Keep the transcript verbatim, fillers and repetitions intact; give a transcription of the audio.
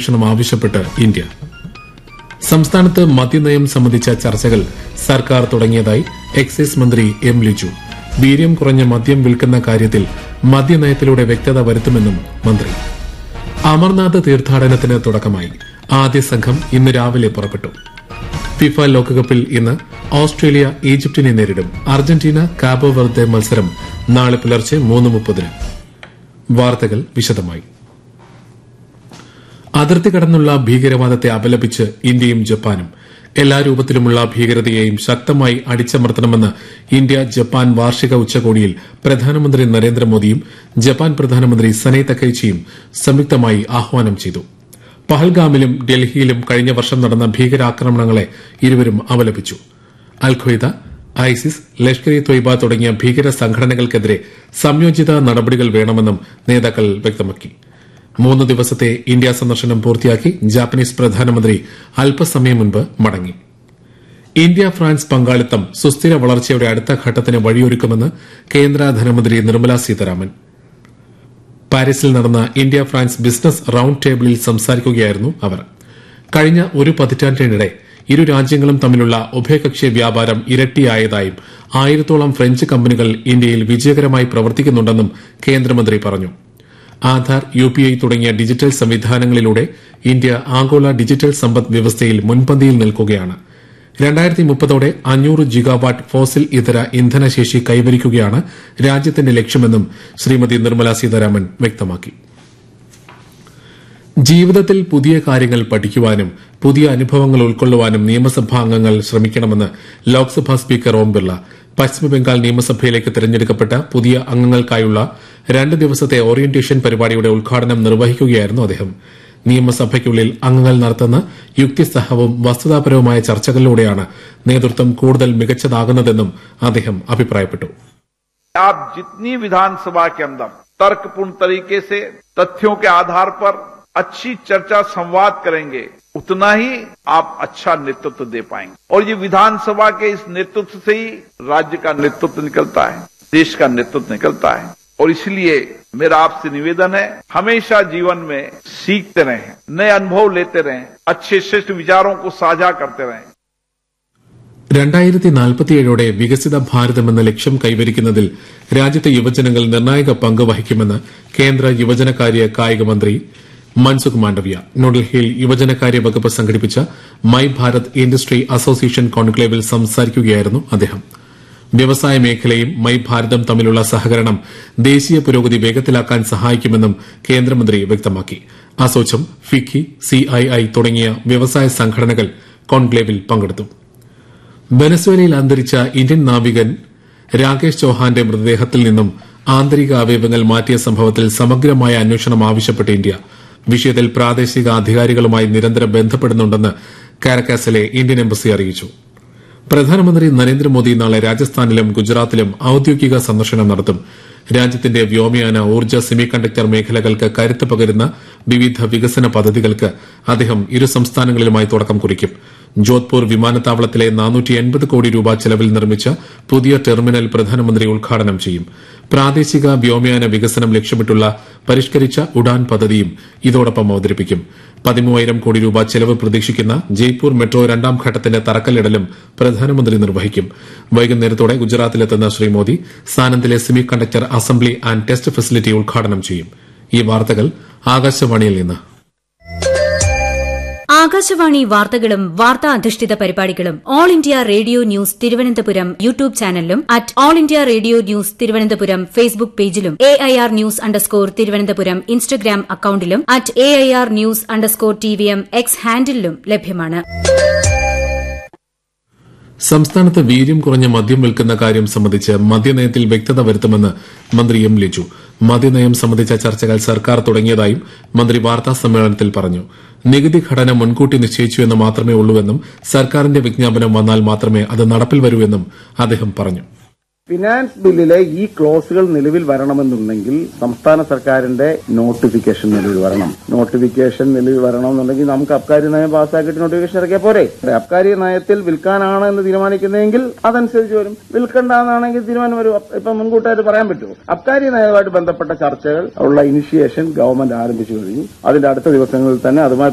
അന്വേഷണം ആവശ്യപ്പെട്ട് ഇന്ത്യ. സംസ്ഥാനത്ത് മദ്യനയം സംബന്ധിച്ച ചർച്ചകൾ സർക്കാർ തുടങ്ങിയതായി എക്സൈസ് മന്ത്രി എം ലിജു. വീര്യം കുറഞ്ഞ മദ്യം വിൽക്കുന്ന കാര്യത്തിൽ മദ്യനയത്തിലൂടെ വ്യക്തത വരുത്തുമെന്നും മന്ത്രി. അമർനാഥ് തീർത്ഥാടനത്തിന് തുടക്കമായി. ആദ്യ സംഘം ഇന്ന് രാവിലെ പുറപ്പെട്ടു. ഫിഫ ലോകകപ്പിൽ ഇന്ന് ഓസ്ട്രേലിയ ഈജിപ്തിനെ നേരിടും. അർജന്റീന കാബോ വെർദെ മത്സരം നാളെ പുലർച്ചെ മൂന്ന് മുപ്പതിന്. വാർത്തകൾ വിശദമായി. അതിർത്തി കടന്നുള്ള ഭീകരവാദത്തെ അപലപിച്ച് ഇന്ത്യയും ജപ്പാനും. എല്ലാ രൂപത്തിലുമുള്ള ഭീകരതയെയും ശക്തമായി അടിച്ചമർത്തണമെന്ന് ഇന്ത്യ ജപ്പാൻ വാർഷിക ഉച്ചകോടിയിൽ പ്രധാനമന്ത്രി നരേന്ദ്രമോദിയും ജപ്പാൻ പ്രധാനമന്ത്രി സനെ തക്കൈച്ചിയും സംയുക്തമായി ആഹ്വാനം ചെയ്തു. പഹൽഗാമിലും ഡൽഹിയിലും കഴിഞ്ഞ വർഷം നടന്ന ഭീകരാക്രമണങ്ങളെ ഇരുവരും അപലപിച്ചു. അൽഖ്വയ്ദ, ഐസിസ്, ലഷ്കർ ഇ തൊയ്ബ തുടങ്ങിയ ഭീകര സംഘടനകൾക്കെതിരെ സംയോജിത നടപടികൾ വേണമെന്നും നേതാക്കൾ വ്യക്തമാക്കി. മൂന്ന് ദിവസത്തെ ഇന്ത്യ സന്ദർശനം പൂർത്തിയാക്കി ജാപ്പനീസ് പ്രധാനമന്ത്രി അല്പസമയം മുൻപ് മടങ്ങി. ഇന്ത്യ ഫ്രാൻസ് പങ്കാളിത്തം സുസ്ഥിര വളർച്ചയുടെ അടുത്ത ഘട്ടത്തിന് വഴിയൊരുക്കുമെന്ന് കേന്ദ്ര ധനമന്ത്രി നിർമ്മല സീതാരാമൻ. പാരീസിൽ നടന്ന ഇന്ത്യ ഫ്രാൻസ് ബിസിനസ് റൌണ്ട് ടേബിളിൽ സംസാരിക്കുകയായിരുന്നു അവർ. കഴിഞ്ഞ ഒരു പതിറ്റാണ്ടിനിടെ ഇരു രാജ്യങ്ങളും തമ്മിലുള്ള ഉഭയകക്ഷി വ്യാപാരം ഇരട്ടിയായതായും ആയിരത്തോളം ഫ്രഞ്ച് കമ്പനികൾ ഇന്ത്യയിൽ വിജയകരമായി പ്രവർത്തിക്കുന്നുണ്ടെന്നും കേന്ദ്രമന്ത്രി പറഞ്ഞു. ആധാർ, യു പി ഐ തുടങ്ങിയ ഡിജിറ്റൽ സംവിധാനങ്ങളിലൂടെ ഇന്ത്യ ആഗോള ഡിജിറ്റൽ സമ്പദ് വ്യവസ്ഥയിൽ മുൻപന്തിയിൽ നിൽക്കുകയാണ്. രണ്ടായിരത്തി മുപ്പതോടെ അഞ്ഞൂറ് ജിഗാവാട്ട് ഫോസിൽ ഇതര ഇന്ധനശേഷി കൈവരിക്കുകയാണ് രാജ്യത്തിന്റെ ലക്ഷ്യമെന്നും ശ്രീമതി നിർമ്മല സീതാരാമൻ വ്യക്തമാക്കി. ജീവിതത്തിൽ പുതിയ കാര്യങ്ങൾ പഠിക്കുവാനും പുതിയ അനുഭവങ്ങൾ ഉൾക്കൊള്ളുവാനും നിയമസഭാ അംഗങ്ങൾ ശ്രമിക്കണമെന്ന് ലോക്സഭാ സ്പീക്കർ ഓം ബിർള. പശ്ചിമബംഗാൾ നിയമസഭയിലേക്ക് തെരഞ്ഞെടുക്കപ്പെട്ട പുതിയ അംഗങ്ങൾക്കായുള്ള രണ്ട് ദിവസത്തെ ഓറിയന്റേഷൻ പരിപാടിയുടെ ഉദ്ഘാടനം നിർവഹിക്കുകയായിരുന്നു അദ്ദേഹം. നിയമസഭയ്ക്കുള്ളിൽ അംഗങ്ങൾ നടത്തുന്ന യുക്തിസഹവും വസ്തുതാപരവുമായ ചർച്ചകളിലൂടെയാണ് നേതൃത്വം കൂടുതൽ മികച്ചതാകുന്നതെന്നും അദ്ദേഹം അഭിപ്രായപ്പെട്ടു. आप जितनी विधानसभा के अंदर तर्कपूर्ण तरीके से तथ्यों के आधार पर अच्छी चर्चा संवाद करेंगे, उतना ही आप अच्छा नेतृत्व दे पाएंगे. और ये विधानसभा के इस नेतृत्व से ही राज्य का नेतृत्व निकलता है, देश का नेतृत्व निकलता है. और इसलिए मेरा आपसे निवेदन है, हमेशा जीवन में सीखते रहें, नए अनुभव लेते रहें, अच्छे श्रेष्ठ विचारों को साझा करते रहें. രണ്ടായിരത്തി നാൽപ്പത്തിയേഴോടെ വികസിത ഭാരതമെന്ന ലക്ഷ്യം കൈവരിക്കുന്നതിൽ രാജ്യത്തെ യുവജനങ്ങൾ നിർണായക പങ്ക് വഹിക്കുമെന്ന് കേന്ദ്ര യുവജനകാര്യ കായിക മന്ത്രി മൻസുഖ് മാണ്ഡവ്യ. ന്യൂഡൽഹിയിൽ യുവജനകാര്യ വകുപ്പ് സംഘടിപ്പിച്ച മൈ ഭാരത് ഇൻഡസ്ട്രി അസോസിയേഷൻ കോൺക്ലേവിൽ സംസാരിക്കുകയായിരുന്നു അദ്ദേഹം. വ്യവസായ മേഖലയും മൈ ഭാരതം തമ്മിലുള്ള സഹകരണം ദേശീയ പുരോഗതി വേഗത്തിലാക്കാൻ സഹായിക്കുമെന്നും കേന്ദ്രമന്ത്രി വ്യക്തമാക്കി. അസോചം, ഫിക്കി, സിഐഐ തുടങ്ങിയ വ്യവസായ സംഘടനകൾ കോൺക്ലേവിൽ പങ്കെടുത്തു. വെനസ്വേലയിൽ അന്തരിച്ച ഇന്ത്യൻ നാവികൻ രാകേഷ് ചൌഹാന്റെ മൃതദേഹത്തിൽ നിന്നും ആന്തരിക അവയവങ്ങൾ മാറ്റിയ സംഭവത്തിൽ സമഗ്രമായ അന്വേഷണം ആവശ്യപ്പെട്ട് ഇന്ത്യ. വിഷയത്തിൽ പ്രാദേശിക അധികാരികളുമായി നിരന്തരം ബന്ധപ്പെടുന്നുണ്ടെന്ന് കാരക്കാസിലെ ഇന്ത്യൻ എംബസി അറിയിച്ചു. പ്രധാനമന്ത്രി നരേന്ദ്രമോദി നാളെ രാജസ്ഥാനിലും ഗുജറാത്തിലും ഔദ്യോഗിക സന്ദർശനം നടത്തും. രാജ്യത്തിന്റെ വ്യോമയാന, ഊർജ്ജ, സെമി കണ്ടക്ടർ മേഖലകൾക്ക് കരുത്ത് പകരുന്ന വിവിധ വികസന പദ്ധതികൾക്ക് അദ്ദേഹം ഇരു സംസ്ഥാനങ്ങളിലുമായി തുടക്കം കുറിക്കും. ജോധ്പൂർ വിമാനത്താവളത്തിലെ നാനൂറ്റി എൺപത് കോടി രൂപ ചെലവിൽ നിർമ്മിച്ച പുതിയ ടെർമിനൽ പ്രധാനമന്ത്രി ഉദ്ഘാടനം ചെയ്യും. പ്രാദേശിക വ്യോമയാന വികസനം ലക്ഷ്യമിട്ടുള്ള പരിഷ്കരിച്ച ഉഡാൻ പദ്ധതിയും ഇതോടൊപ്പം അവതരിപ്പിക്കും. പതിമൂവായിരം കോടി രൂപ ചെലവ് പ്രതീക്ഷിക്കുന്ന ജയ്പൂർ മെട്രോ രണ്ടാം ഘട്ടത്തിന്റെ തറക്കല്ലിടലും പ്രധാനമന്ത്രി നിർവഹിക്കും. വൈകുന്നേരത്തോടെ ഗുജറാത്തിലെത്തുന്ന Shri Modi സാനന്ദിലെ semi conductor assembly and test facility ഉദ്ഘാടനം ചെയ്യും. ഈ വാർത്തകൾ ആകാശവാണിയിൽ നിന്ന്. ആകാശവാണി വാർത്തകളും വാർത്താ അധിഷ്ഠിത പരിപാടികളും all India radio news Thiruvananthapuram YouTube ചാനലിലും at all India radio news Thiruvananthapuram Facebook പേജിലും A I R news underscore Thiruvananthapuram Instagram അക്കൌണ്ടിലും at A I R news underscore T V M X ഹാൻഡിലും ലഭ്യമാണ്. സംസ്ഥാനത്ത് വീര്യം കുറഞ്ഞ മദ്യം വിൽക്കുന്ന കാര്യം സംബന്ധിച്ച് മദ്യനയത്തിൽ വ്യക്തത വരുത്തുമെന്ന് മന്ത്രി എം ലിജു. മദ്യനയം സംബന്ധിച്ച ചർച്ചകൾ സർക്കാർ തുടങ്ങിയതായും മന്ത്രി വാർത്താ സമ്മേളനത്തിൽ പറഞ്ഞു. നികുതി ഘടന മുൻകൂട്ടി നിശ്ചയിച്ചുവെന്ന് മാത്രമേ ഉള്ളൂവെന്നും സർക്കാരിന്റെ വിജ്ഞാപനം വന്നാൽ മാത്രമേ അത് നടപ്പിൽ വരൂവെന്നും അദ്ദേഹം പറഞ്ഞു. ഫിനാൻസ് ബില്ലിലെ ഈ ക്ലോസുകൾ നിലവിൽ വരണമെന്നുണ്ടെങ്കിൽ സംസ്ഥാന സർക്കാരിന്റെ നോട്ടിഫിക്കേഷൻ നിലവിൽ വരണം. നോട്ടിഫിക്കേഷൻ നിലവിൽ വരണമെന്നുണ്ടെങ്കിൽ നമുക്ക് അബ്കാരി നയം പാസ്സാക്കിയിട്ട് നോട്ടിഫിക്കേഷൻ ഇറക്കിയാൽ പോരെ. അബ്കാരി നയത്തിൽ വിൽക്കാനാണ് എന്ന് തീരുമാനിക്കുന്നതെങ്കിൽ അതനുസരിച്ച് വരും. വിൽക്കണ്ടെന്നാണെങ്കിൽ തീരുമാനം വരും. ഇപ്പൊ മുൻകൂട്ടായിട്ട് പറയാൻ പറ്റുമോ? അബ്കാരി നയവുമായിട്ട് ബന്ധപ്പെട്ട ചർച്ചകൾ ഉള്ള ഇനിഷ്യേഷൻ ഗവൺമെന്റ് ആരംഭിച്ചു കഴിഞ്ഞു. അതിന്റെ അടുത്ത ദിവസങ്ങളിൽ തന്നെ അതുമായി